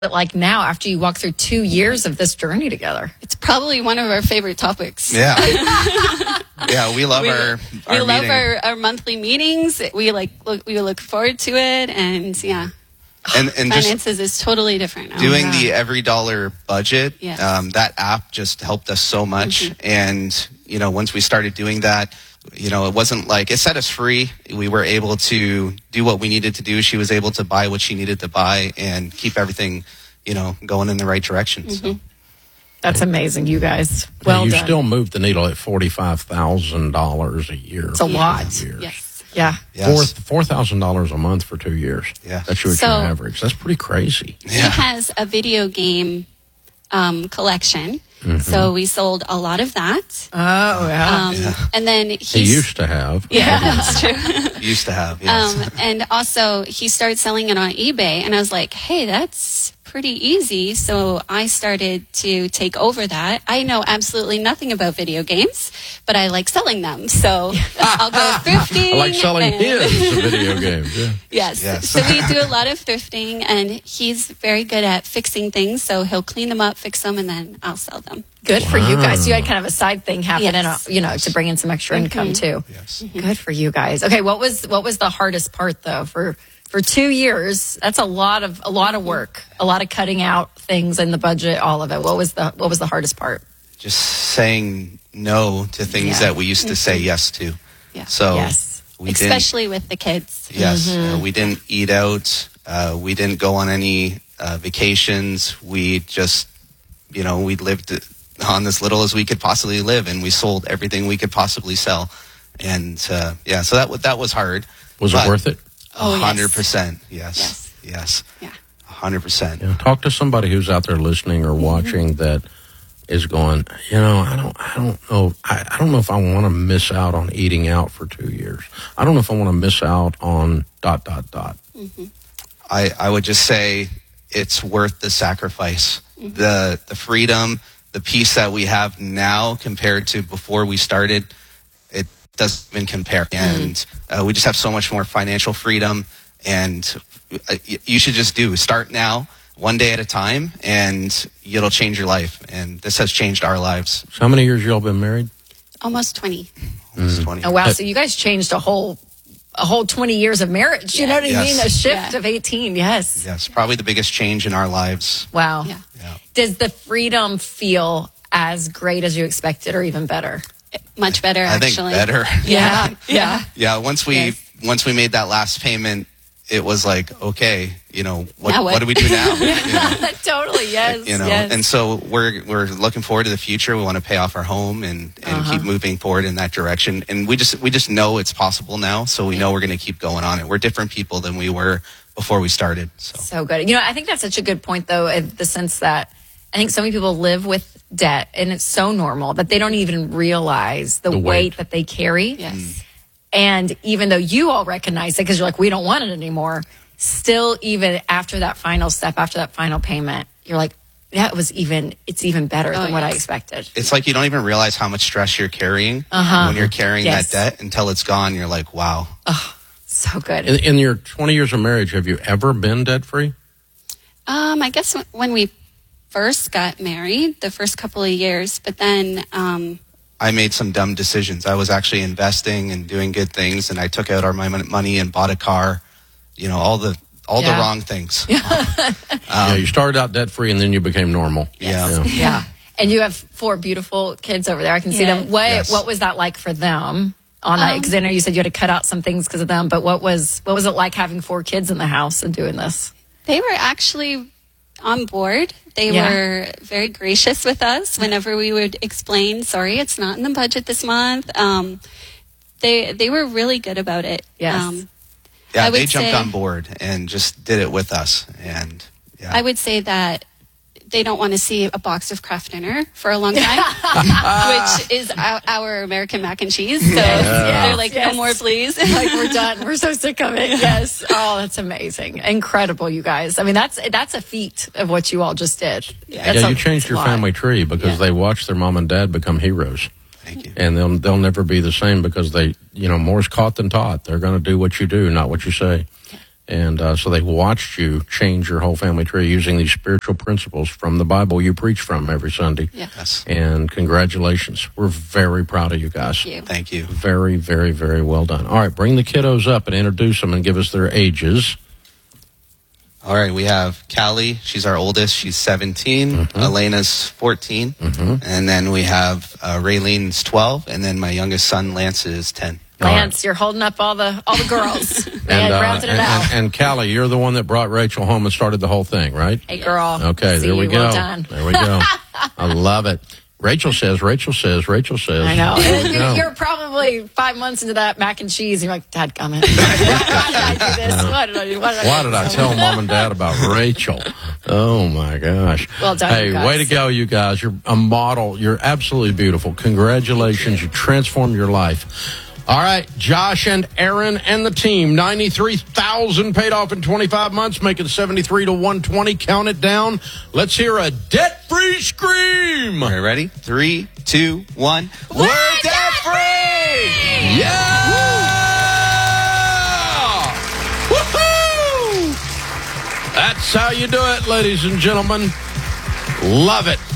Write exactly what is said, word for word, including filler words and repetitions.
But like now, after you walk through two years of this journey together? It's probably one of our favorite topics. Yeah. Yeah, we love we, our, our We love meeting. our, our monthly meetings. We like look, we look forward to it, and yeah. And, and finances is totally different now. doing yeah. the every dollar budget, Yes. um, that app just helped us so much. Mm-hmm. And, you know, once we started doing that, you know, it wasn't like, it set us free. We were able to do what we needed to do. She was able to buy what she needed to buy and keep everything, you know, going in the right direction. Mm-hmm. So That's amazing, you guys. Yeah, Well you done. still moved the needle at forty-five thousand dollars a year. It's a lot. Years. Yes. Yeah. yes. Four thousand dollars a month for two years. Yeah. That's your, So- your average. That's pretty crazy. He Yeah. has a video game um, collection, so we sold a lot of that. Oh, yeah. Um, And then He he's, used to have. yeah, that's true. Used to have, yes. Um, and also, he started selling it on eBay, and I was like, hey, that's pretty easy. So I started to take over that. I know absolutely nothing about video games, but I like selling them. So I'll go thrifting. I like selling and- his video games. Yeah. Yes. Yes. So we do a lot of thrifting, and he's very good at fixing things. So he'll clean them up, fix them, and then I'll sell them. Good for you guys. You had kind of a side thing happening, Yes. uh, you know, to bring in some extra income too. Yes. Good for you guys. Okay, what was what was the hardest part though for for two years? That's a lot of a lot of work, a lot of cutting out things in the budget, all of it. What was the what was the hardest part? Just saying no to things Yeah. that we used to say yes to. Yeah. So Yes. we didn't. Especially with the kids. Yes, uh, we didn't eat out. Uh, we didn't go on any uh, vacations. We just, you know, we lived on as little as we could possibly live, and we sold everything we could possibly sell. And uh, yeah, so that wa- that was hard. Was But it worth it? Oh, A yes. hundred percent. Yes. Yes. Yes. Yeah. A hundred percent. Yeah. Talk to somebody who's out there listening or watching that is going, you know, I don't, I don't know, I, I don't know if I want to miss out on eating out for two years. I don't know if I want to miss out on dot dot dot. I, I would just say it's worth the sacrifice. The the freedom, the peace that we have now compared to before we started, it doesn't even compare. And uh, we just have so much more financial freedom. And uh, y- you should just do start now, one day at a time, and it'll change your life. And this has changed our lives. So how many years y'all been married? Almost twenty. Almost twenty. Oh wow! So you guys changed a whole a whole twenty years of marriage. You know what I Yes. mean? A shift Yeah. of eighteen. Yes. Yes, probably the biggest change in our lives. Wow. Yeah. Yeah. Does the freedom feel as great as you expected, or even better? Much better, I think actually. better. Yeah. Yeah. Yeah, once we Yes. once we made that last payment, it was like, okay, you know, what, Now what? what? do we do now? You know, Totally. Yes. you know? Yes. And so we're we're looking forward to the future. We want to pay off our home and, and Uh-huh. keep moving forward in that direction. And we just we just know it's possible now, so we know we're going to keep going on it. We're different people than we were before we started. So So good. You know, I think that's such a good point, though, in the sense that I think so many people live with debt, and it's so normal that they don't even realize the, The weight. weight. that they carry. Yes. And even though you all recognize it because you're like, we don't want it anymore, still, even after that final step, after that final payment, you're like, that was even, it's even better Oh, than what I yes. expected. it's like you don't even realize how much stress you're carrying Uh-huh. when you're carrying Yes. that debt until it's gone. You're like, wow. So good. In, in your twenty years of marriage, have you ever been debt free? Um, I guess w- when we first got married, the first couple of years, but then um, I made some dumb decisions. I was actually investing and doing good things, and I took out our my mon- money and bought a car. You know, all the all Yeah. the wrong things. yeah, you started out debt free and then you became normal. Yeah. Yeah. And you have four beautiful kids over there. I can see Yes. them. What Yes. What was that like for them? On that, because I know you said you had to cut out some things because of them. But what was what was it like having four kids in the house and doing this? they were actually on board. They Yeah. were very gracious with us whenever we would explain, sorry, it's not in the budget this month. Um, they they were really good about it. Yes. Um, Yeah, I would they jumped say- on board and just did it with us. And yeah, I would say that they don't want to see a box of Kraft Dinner for a long time, which is our, our American mac and cheese. So they're like, yes. no more, please. Like, we're done. We're so sick of it. Yes. Oh, that's amazing. Incredible, you guys. I mean, that's that's a feat of what you all just did. Yeah, That's a- you changed that's a your lot. family tree because Yeah. they watched their mom and dad become heroes. thank you. And they'll they'll never be the same because they, you know, more's caught than taught. They're going to do what you do, not what you say. And uh, so they watched you change your whole family tree using these spiritual principles from the Bible you preach from every Sunday. Yes. And congratulations. We're very proud of you guys. Thank you. Thank you. Very, very, very well done. All right, bring the kiddos up and introduce them and give us their ages. All right, we have Callie. She's our oldest. She's seventeen. Mm-hmm. Elena's fourteen. Mm-hmm. And then we have uh, Raylene's twelve. And then my youngest son, Lance, is ten. Lance, right. You're holding up all the all the girls. and, Man, uh, rounded it and, out. and, and Callie, you're the one that brought Rachel home and started the whole thing, right? Hey, girl. Okay, See there we you. go. Well done. There we go. I love it. Rachel says, Rachel says, Rachel says. I know. There we And go. you're probably five months into that mac and cheese. And you're like, Dad, comment. Why did I do this? Why did I do Why did I, Why did I tell Mom and Dad about Rachel? Oh, my gosh. Well done, Hey, you guys. way to go, you guys. You're a model. You're absolutely beautiful. Congratulations. You transformed your life. All right, Josh and Aaron and the team, ninety-three thousand paid off in twenty-five months, making seventy-three to one twenty. Count it down. Let's hear a debt-free scream. All right, ready? Three, two, one. We're, We're debt-free! Yeah! Woohoo! That's how you do it, ladies and gentlemen. Love it.